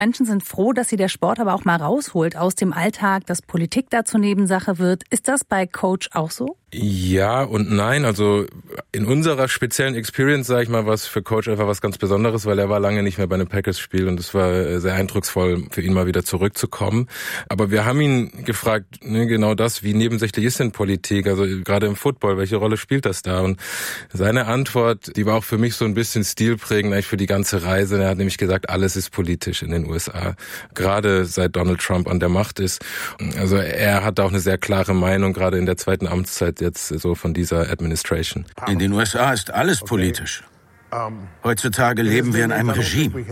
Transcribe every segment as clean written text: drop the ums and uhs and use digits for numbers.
Menschen sind froh, dass sie der Sport aber auch mal rausholt aus dem Alltag, dass Politik da zur Nebensache wird. Ist das bei Coach auch so? Ja und nein. Also in unserer speziellen Experience, sage ich mal, war es für Coach einfach was ganz Besonderes, weil er war lange nicht mehr bei einem Packers-Spiel und es war sehr eindrucksvoll für ihn mal wieder zurückzukommen. Aber wir haben ihn gefragt, genau das, wie nebensächlich ist denn Politik? Also gerade im Football, welche Rolle spielt das da? Und seine Antwort, die war auch für mich so ein bisschen stilprägend eigentlich für die ganze Reise. Er hat nämlich gesagt, alles ist politisch in den USA. Gerade seit Donald Trump an der Macht ist. Also er hat auch eine sehr klare Meinung, gerade in der zweiten Amtszeit jetzt so von dieser Administration. In den USA ist alles politisch. Heutzutage leben wir in einem Regime.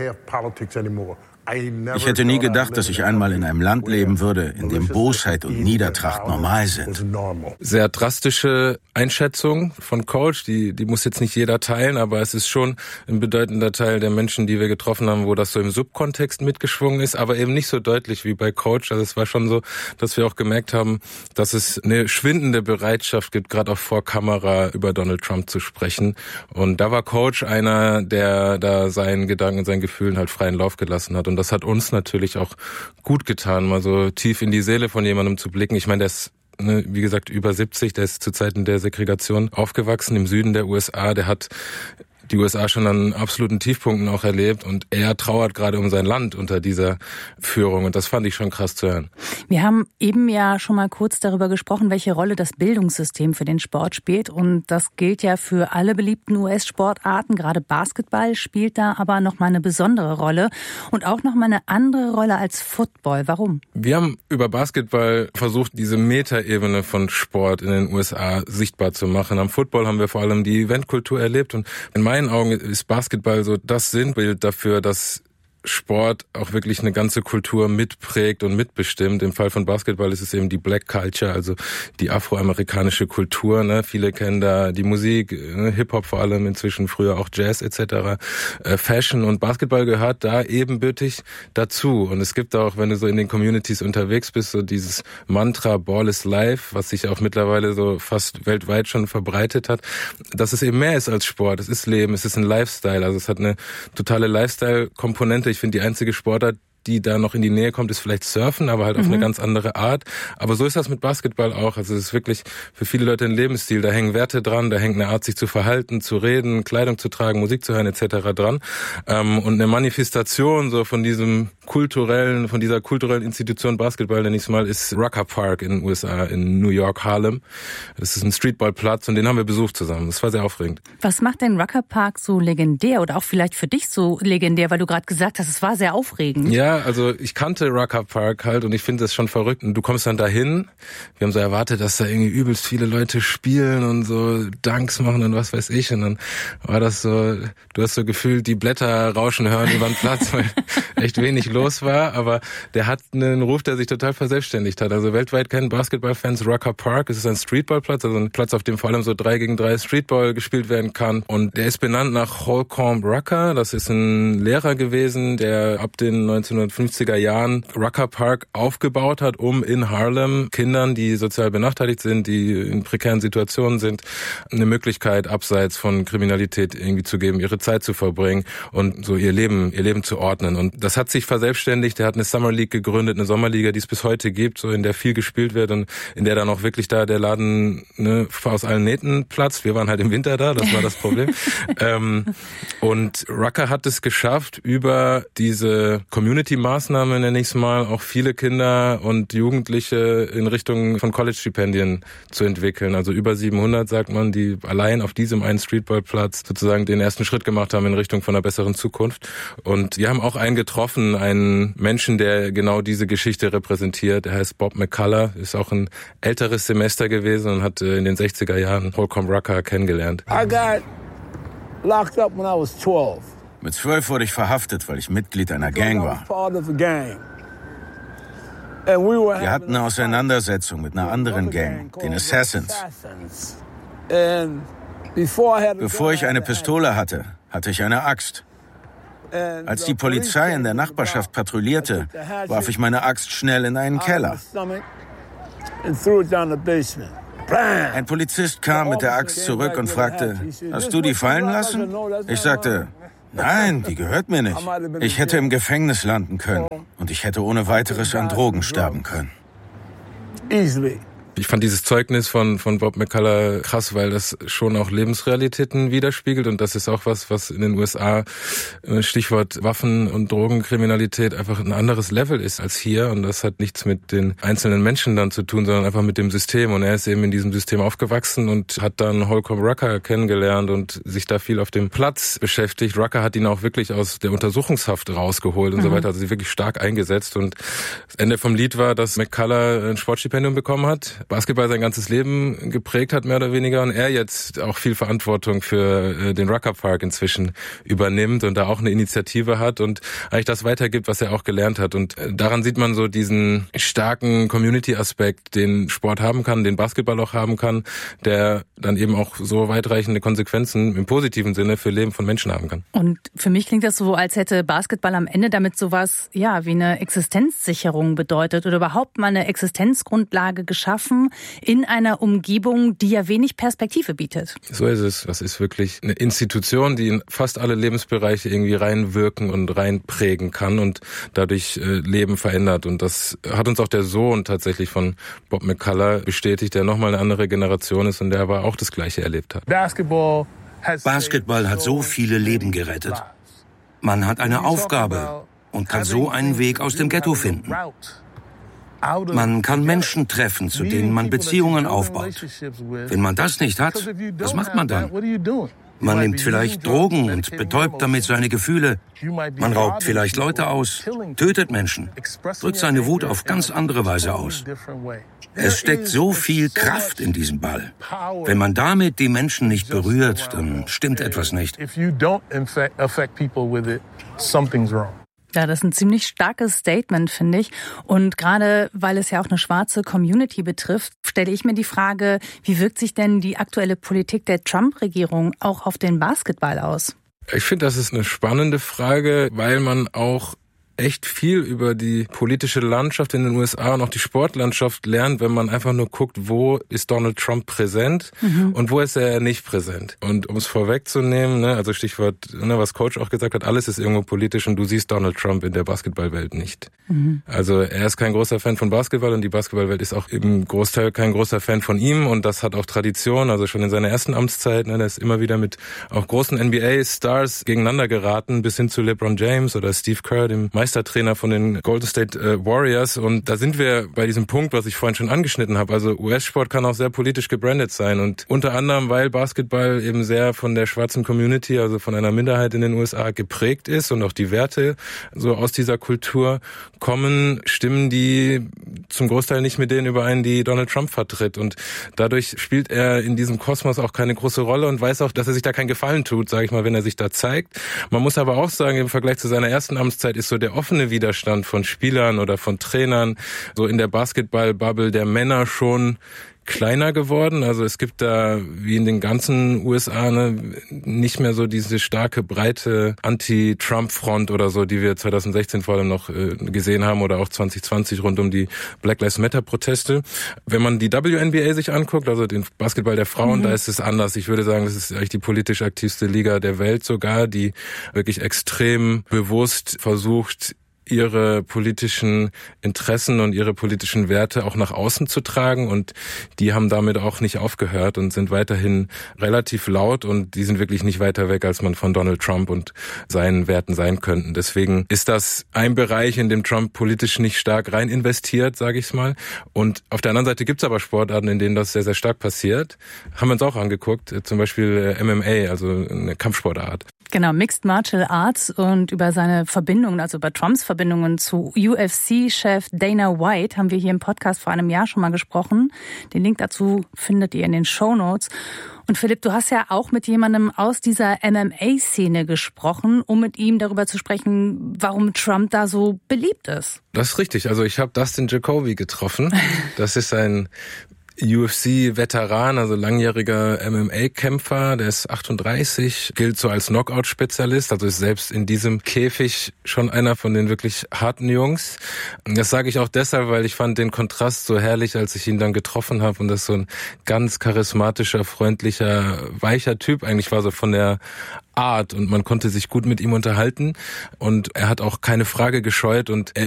Ich hätte nie gedacht, dass ich einmal in einem Land leben würde, in dem Bosheit und Niedertracht normal sind. Sehr drastische Einschätzung von Coach, die muss jetzt nicht jeder teilen, aber es ist schon ein bedeutender Teil der Menschen, die wir getroffen haben, wo das so im Subkontext mitgeschwungen ist, aber eben nicht so deutlich wie bei Coach. Also es war schon so, dass wir auch gemerkt haben, dass es eine schwindende Bereitschaft gibt, gerade auch vor Kamera über Donald Trump zu sprechen. Und da war Coach einer, der da seinen Gedanken und seinen Gefühlen halt freien Lauf gelassen hat. Und das hat uns natürlich auch gut getan, mal so tief in die Seele von jemandem zu blicken. Ich meine, der ist, wie gesagt, über 70, der ist zu Zeiten der Segregation aufgewachsen im Süden der USA. Der hat die USA schon an absoluten Tiefpunkten auch erlebt und er trauert gerade um sein Land unter dieser Führung und das fand ich schon krass zu hören. Wir haben eben ja schon mal kurz darüber gesprochen, welche Rolle das Bildungssystem für den Sport spielt und das gilt ja für alle beliebten US-Sportarten, gerade Basketball spielt da aber noch mal eine besondere Rolle und auch noch mal eine andere Rolle als Football. Warum? Wir haben über Basketball versucht, diese Metaebene von Sport in den USA sichtbar zu machen. Am Football haben wir vor allem die Eventkultur erlebt und in meinen Augen ist Basketball so das Sinnbild dafür, dass Sport auch wirklich eine ganze Kultur mitprägt und mitbestimmt. Im Fall von Basketball ist es eben die Black Culture, also die afroamerikanische Kultur. Ne? Viele kennen da die Musik, Hip-Hop vor allem inzwischen, früher auch Jazz etc., Fashion und Basketball gehört da ebenbürtig dazu. Und es gibt auch, wenn du so in den Communities unterwegs bist, so dieses Mantra Ball is Life, was sich auch mittlerweile so fast weltweit schon verbreitet hat, dass es eben mehr ist als Sport. Es ist Leben, es ist ein Lifestyle, also es hat eine totale Lifestyle-Komponente. Ich finde, die einzige Sportart, die da noch in die Nähe kommt, ist vielleicht Surfen, aber halt auf eine ganz andere Art. Aber so ist das mit Basketball auch. Also es ist wirklich für viele Leute ein Lebensstil. Da hängen Werte dran, da hängt eine Art, sich zu verhalten, zu reden, Kleidung zu tragen, Musik zu hören etc. dran. Und eine Manifestation so von dieser kulturellen Institution Basketball, nenne ich es mal, ist Rucker Park in den USA, in New York, Harlem. Das ist ein Streetballplatz und den haben wir besucht zusammen. Das war sehr aufregend. Was macht denn Rucker Park so legendär oder auch vielleicht für dich so legendär, weil du gerade gesagt hast, es war sehr aufregend? Ja, also ich kannte Rucker Park halt und ich finde das schon verrückt. Und du kommst dann dahin, wir haben so erwartet, dass da irgendwie übelst viele Leute spielen und so Dunks machen und was weiß ich. Und dann war das so, du hast so gefühlt die Blätter rauschen hören über den Platz, weil echt wenig los war. Aber der hat einen Ruf, der sich total verselbstständigt hat. Also weltweit kennen Basketballfans Rucker Park. Es ist ein Streetballplatz, also ein Platz, auf dem vor allem so 3 gegen 3 Streetball gespielt werden kann. Und der ist benannt nach Holcomb Rucker. Das ist ein Lehrer gewesen, der ab den 1950er Jahren Rucker Park aufgebaut hat, um in Harlem Kindern, die sozial benachteiligt sind, die in prekären Situationen sind, eine Möglichkeit abseits von Kriminalität irgendwie zu geben, ihre Zeit zu verbringen und so ihr Leben zu ordnen. Und das hat sich verselbstständigt. Er hat eine Summer League gegründet, eine Sommerliga, die es bis heute gibt, so in der viel gespielt wird und in der dann auch wirklich da der Laden aus allen Nähten platzt. Wir waren halt im Winter da, das war das Problem. Und Rucker hat es geschafft, über diese Community-Maßnahme, nenne ich es mal, auch viele Kinder und Jugendliche in Richtung von College-Stipendien zu entwickeln. Also über 700, sagt man, die allein auf diesem einen Streetballplatz sozusagen den ersten Schritt gemacht haben in Richtung von einer besseren Zukunft. Und wir haben auch einen getroffen, einen Menschen, der genau diese Geschichte repräsentiert. Der heißt Bob McCullough, ist auch ein älteres Semester gewesen und hat in den 60er Jahren Holcomb Rucker kennengelernt. I got locked up when I was 12. Mit 12 wurde ich verhaftet, weil ich Mitglied einer Gang war. Wir hatten eine Auseinandersetzung mit einer anderen Gang, den Assassins. Bevor ich eine Pistole hatte, hatte ich eine Axt. Als die Polizei in der Nachbarschaft patrouillierte, warf ich meine Axt schnell in einen Keller. Ein Polizist kam mit der Axt zurück und fragte, hast du die fallen lassen? Ich sagte, Nein, die gehört mir nicht. Ich hätte im Gefängnis landen können und ich hätte ohne weiteres an Drogen sterben können. Ich fand dieses Zeugnis von Bob McCullough krass, weil das schon auch Lebensrealitäten widerspiegelt und das ist auch was in den USA, Stichwort Waffen- und Drogenkriminalität, einfach ein anderes Level ist als hier und das hat nichts mit den einzelnen Menschen dann zu tun, sondern einfach mit dem System und er ist eben in diesem System aufgewachsen und hat dann Holcomb Rucker kennengelernt und sich da viel auf dem Platz beschäftigt. Rucker hat ihn auch wirklich aus der Untersuchungshaft rausgeholt und so weiter, also sie wirklich stark eingesetzt und das Ende vom Lied war, dass McCullough ein Sportstipendium bekommen hat, Basketball sein ganzes Leben geprägt hat, mehr oder weniger, und er jetzt auch viel Verantwortung für den Rucker Park inzwischen übernimmt und da auch eine Initiative hat und eigentlich das weitergibt, was er auch gelernt hat. Und daran sieht man so diesen starken Community-Aspekt, den Sport haben kann, den Basketball auch haben kann, der dann eben auch so weitreichende Konsequenzen im positiven Sinne für Leben von Menschen haben kann. Und für mich klingt das so, als hätte Basketball am Ende damit sowas, ja, wie eine Existenzsicherung bedeutet oder überhaupt mal eine Existenzgrundlage geschaffen in einer Umgebung, die ja wenig Perspektive bietet. So ist es. Das ist wirklich eine Institution, die in fast alle Lebensbereiche irgendwie reinwirken und reinprägen kann und dadurch Leben verändert. Und das hat uns auch der Sohn tatsächlich von Bob McCullough bestätigt, der nochmal eine andere Generation ist und der aber auch das Gleiche erlebt hat. Basketball hat so viele Leben gerettet. Man hat eine Aufgabe und kann so einen Weg aus dem Ghetto finden. Man kann Menschen treffen, zu denen man Beziehungen aufbaut. Wenn man das nicht hat, was macht man dann? Man nimmt vielleicht Drogen und betäubt damit seine Gefühle. Man raubt vielleicht Leute aus, tötet Menschen, drückt seine Wut auf ganz andere Weise aus. Es steckt so viel Kraft in diesem Ball. Wenn man damit die Menschen nicht berührt, dann stimmt etwas nicht. Ja, das ist ein ziemlich starkes Statement, finde ich. Und gerade weil es ja auch eine schwarze Community betrifft, stelle ich mir die Frage, wie wirkt sich denn die aktuelle Politik der Trump-Regierung auch auf den Basketball aus? Ich finde, das ist eine spannende Frage, weil man auch echt viel über die politische Landschaft in den USA und auch die Sportlandschaft lernt, wenn man einfach nur guckt, wo ist Donald Trump präsent und wo ist er nicht präsent. Und um es vorwegzunehmen, also Stichwort, was Coach auch gesagt hat, alles ist irgendwo politisch und du siehst Donald Trump in der Basketballwelt nicht. Also er ist kein großer Fan von Basketball und die Basketballwelt ist auch im Großteil kein großer Fan von ihm und das hat auch Tradition, also schon in seiner ersten Amtszeit, der ist immer wieder mit auch großen NBA-Stars gegeneinander geraten, bis hin zu LeBron James oder Steve Kerr, dem Meistertrainer von den Golden State Warriors. Und da sind wir bei diesem Punkt, was ich vorhin schon angeschnitten habe. Also US-Sport kann auch sehr politisch gebrandet sein. Und unter anderem, weil Basketball eben sehr von der schwarzen Community, also von einer Minderheit in den USA geprägt ist und auch die Werte so aus dieser Kultur kommen, stimmen die zum Großteil nicht mit denen überein, die Donald Trump vertritt. Und dadurch spielt er in diesem Kosmos auch keine große Rolle und weiß auch, dass er sich da keinen Gefallen tut, sage ich mal, wenn er sich da zeigt. Man muss aber auch sagen, im Vergleich zu seiner ersten Amtszeit ist so der offene Widerstand von Spielern oder von Trainern so in der Basketball-Bubble der Männer schon kleiner geworden. Also es gibt da, wie in den ganzen USA, nicht mehr so diese starke, breite Anti-Trump-Front oder so, die wir 2016 vor allem noch gesehen haben oder auch 2020 rund um die Black Lives Matter-Proteste. Wenn man die WNBA sich anguckt, also den Basketball der Frauen, da ist es anders. Ich würde sagen, das ist eigentlich die politisch aktivste Liga der Welt sogar, die wirklich extrem bewusst versucht, ihre politischen Interessen und ihre politischen Werte auch nach außen zu tragen und die haben damit auch nicht aufgehört und sind weiterhin relativ laut und die sind wirklich nicht weiter weg, als man von Donald Trump und seinen Werten sein könnten. Deswegen ist das ein Bereich, in dem Trump politisch nicht stark rein investiert, sage ich mal. Und auf der anderen Seite gibt es aber Sportarten, in denen das sehr, sehr stark passiert. Haben wir uns auch angeguckt, zum Beispiel MMA, also eine Kampfsportart. Genau, Mixed Martial Arts und über seine Verbindungen, also über Trumps Verbindungen zu UFC-Chef Dana White haben wir hier im Podcast vor einem Jahr schon mal gesprochen. Den Link dazu findet ihr in den Shownotes. Und Philipp, du hast ja auch mit jemandem aus dieser MMA-Szene gesprochen, um mit ihm darüber zu sprechen, warum Trump da so beliebt ist. Das ist richtig. Also ich habe Dustin Jacoby getroffen. Das ist ein UFC-Veteran, also langjähriger MMA-Kämpfer, der ist 38, gilt so als Knockout-Spezialist, also ist selbst in diesem Käfig schon einer von den wirklich harten Jungs. Das sage ich auch deshalb, weil ich fand den Kontrast so herrlich, als ich ihn dann getroffen habe und das so ein ganz charismatischer, freundlicher, weicher Typ eigentlich war, so von der Art, und man konnte sich gut mit ihm unterhalten und er hat auch keine Frage gescheut und er